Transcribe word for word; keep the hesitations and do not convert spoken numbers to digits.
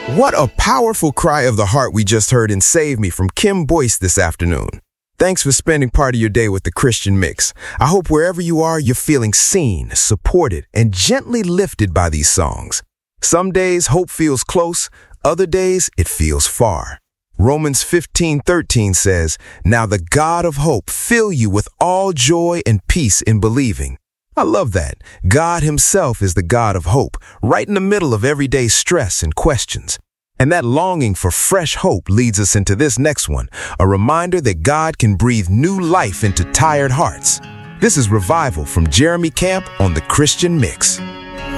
What a powerful cry of the heart we just heard in Save Me from Kim Boyce this afternoon. Thanks for spending part of your day with the Christian Mix. I hope wherever you are, you're feeling seen, supported, and gently lifted by these songs. Some days hope feels close, other days it feels far. Romans fifteen thirteen says, "Now the God of hope fill you with all joy and peace in believing." I love that. God himself is the God of hope, right in the middle of everyday stress and questions. And that longing for fresh hope leads us into this next one, a reminder that God can breathe new life into tired hearts. This is Revival from Jeremy Camp on the Christian Mix.